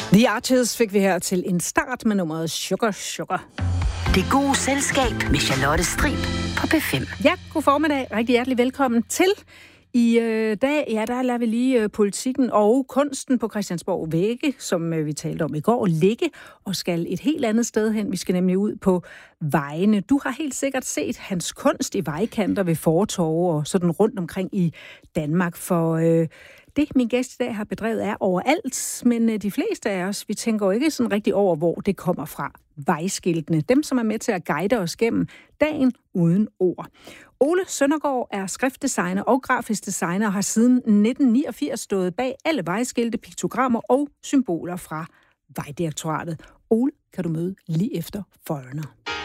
The Archers fik vi her til en start med nummeret Sugar Sugar. Det gode selskab med Charlotte Strib på P5. Ja, god formiddag. Rigtig hjertelig velkommen til. I dag, der lader vi lige politikken og kunsten på Christiansborg vægge, som vi talte om i går, ligge og skal et helt andet sted hen. Vi skal nemlig ud på vejene. Du har helt sikkert set hans kunst i vejkanter ved fortorve og sådan rundt omkring i Danmark, for det, min gæst i dag har bedrevet, er overalt, men de fleste af os, vi tænker jo ikke sådan rigtig over, hvor det kommer fra. Vejskiltene, dem som er med til at guide os gennem dagen uden ord. Ole Søndergaard er skriftdesigner og grafisk designer og har siden 1989 stået bag alle vejskilte, piktogrammer og symboler fra Vejdirektoratet. Ole kan du møde lige efter Foreigner.